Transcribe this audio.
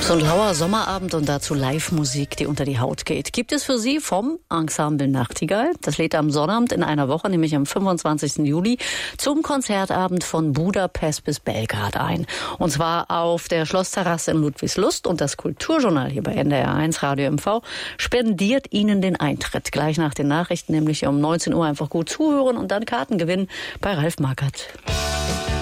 So ein lauer Sommerabend und dazu Live-Musik, die unter die Haut geht. Gibt es für Sie vom Ensemble Nachtigall. Das lädt am Sonnabend in einer Woche, nämlich am 25. Juli, zum Konzertabend von Budapest bis Belgrad ein. Und zwar auf der Schlossterrasse in Ludwigslust. Und das Kulturjournal hier bei NDR1 Radio MV spendiert Ihnen den Eintritt. Gleich nach den Nachrichten, nämlich um 19 Uhr einfach gut zuhören und dann Karten gewinnen bei Ralf Markert.